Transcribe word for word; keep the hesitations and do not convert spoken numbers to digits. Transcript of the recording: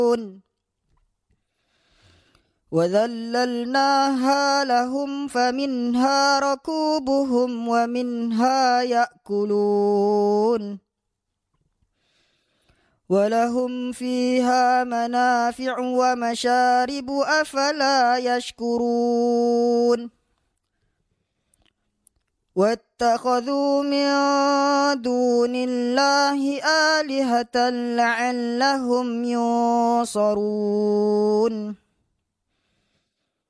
وذللناها لهم فمنها ركوبهم ومنها يأكلون ولهم فيها منافع ومشارب أفلا يشكرون واتخذوا من دون الله آلهة لعلهم ينصرون